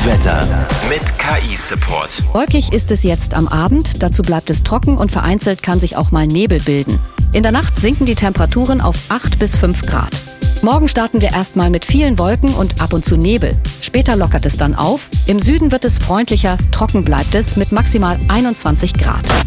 Wetter mit KI-Support. Wolkig ist es jetzt am Abend, dazu bleibt es trocken und vereinzelt kann sich auch mal Nebel bilden. In der Nacht sinken die Temperaturen auf 8 bis 5 Grad. Morgen starten wir erstmal mit vielen Wolken und ab und zu Nebel. Später lockert es dann auf. Im Süden wird es freundlicher, trocken bleibt es mit maximal 21 Grad.